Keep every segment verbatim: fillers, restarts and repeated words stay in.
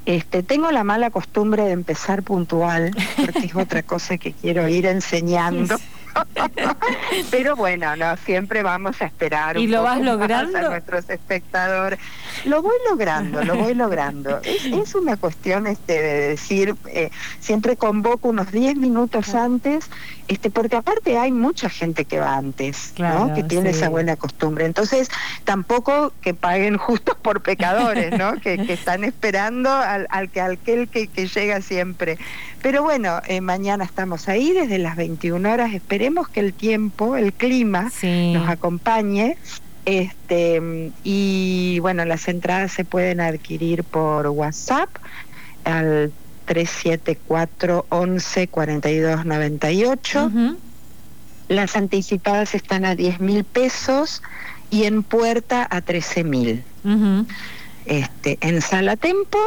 Este, tengo la mala costumbre de empezar puntual, porque es otra cosa que quiero ir enseñando. Pero bueno, no, siempre vamos a esperar ¿Y un lo poco vas logrando? más a nuestros espectadores. Lo voy logrando, lo voy logrando. Es, es una cuestión este, de decir, eh, siempre convoco unos diez minutos antes, este, porque aparte hay mucha gente que va antes, claro, ¿no? Que tiene sí. esa buena costumbre. Entonces, tampoco que paguen justos por pecadores, ¿no? que, que están esperando al, al que aquel que, que llega siempre. Pero bueno, eh, mañana estamos ahí desde las veintiuna horas. Esperemos que el tiempo, el clima, sí. nos acompañe. Este, y bueno, las entradas se pueden adquirir por WhatsApp al tres siete cuatro, once, cuarenta y dos, noventa y ocho. Uh-huh. Las anticipadas están a diez mil pesos y en puerta a trece mil. Uh-huh. Este, en Sala Tempo,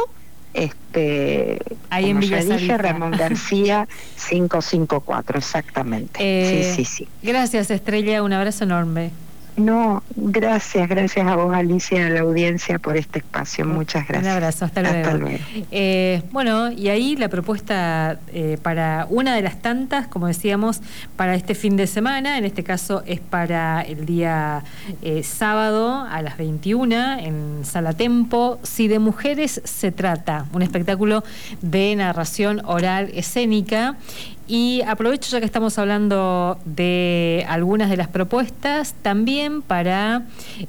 este, ahí en Villa ya dije, Ramón García quinientos cincuenta y cuatro, exactamente. Eh, sí, sí, sí. Gracias, Estrella, un abrazo enorme. No, gracias, gracias a vos, Alicia, a la audiencia por este espacio. Muchas gracias. Un abrazo, hasta luego. Hasta luego. Eh, bueno, y ahí la propuesta eh, para una de las tantas, como decíamos, para este fin de semana, en este caso es para el día eh, sábado a las veintiuna en Sala Tempo, Si de mujeres se trata, un espectáculo de narración oral escénica. Y aprovecho ya que estamos hablando de algunas de las propuestas, también para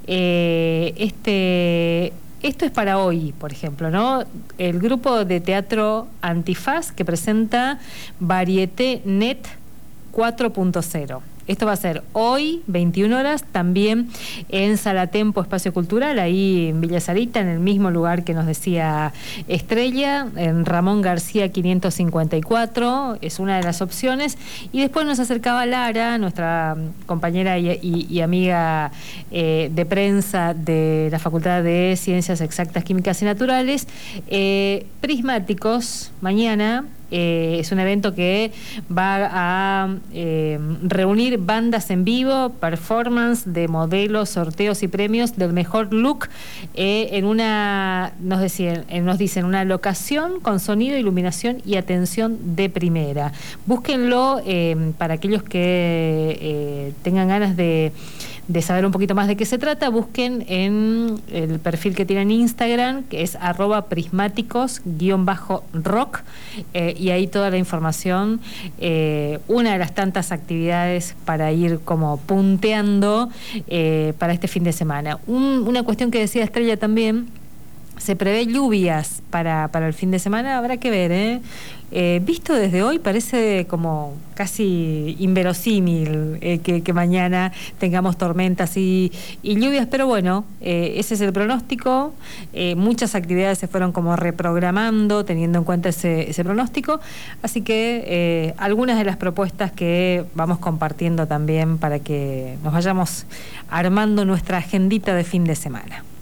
eh, este... Esto es para hoy, por ejemplo, ¿no? El grupo de teatro Antifaz que presenta Varieté Net cuatro punto cero. Esto va a ser hoy, veintiuna horas, también en Sala Tempo, Espacio Cultural, ahí en Villa Sarita, en el mismo lugar que nos decía Estrella, en Ramón García quinientos cincuenta y cuatro, es una de las opciones. Y después nos acercaba Lara, nuestra compañera y, y, y amiga eh, de prensa de la Facultad de Ciencias Exactas, Químicas y Naturales, eh, Prismáticos, mañana. Eh, es un evento que va a eh, reunir bandas en vivo, performance de modelos, sorteos y premios del mejor look eh, en una, nos decían, nos dicen, una locación con sonido, iluminación y atención de primera. Búsquenlo eh, para aquellos que eh, tengan ganas de de saber un poquito más de qué se trata, busquen en el perfil que tienen en Instagram, que es arroba prismáticos guión bajo rock, eh, y ahí toda la información, eh, una de las tantas actividades para ir como punteando eh, para este fin de semana. Un, una cuestión que decía Estrella también, se prevé lluvias para, para el fin de semana, habrá que ver, ¿eh? Eh, visto desde hoy parece como casi inverosímil eh, que, que mañana tengamos tormentas y, y lluvias, pero bueno, eh, ese es el pronóstico. Eh, muchas actividades se fueron como reprogramando teniendo en cuenta ese, ese pronóstico, así que eh, algunas de las propuestas que vamos compartiendo también para que nos vayamos armando nuestra agendita de fin de semana.